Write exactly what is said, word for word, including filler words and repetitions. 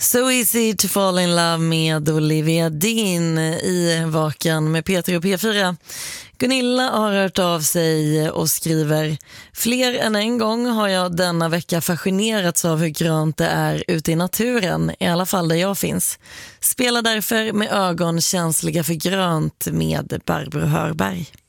So easy to fall in love med Olivia Dean i Vakan med Peter och P fyra. Gunilla har hört av sig och skriver: fler än en gång har jag denna vecka fascinerats av hur grönt det är ute i naturen, i alla fall där jag finns. Spelar därför med ögon känsliga för grönt med Barbro Hörberg.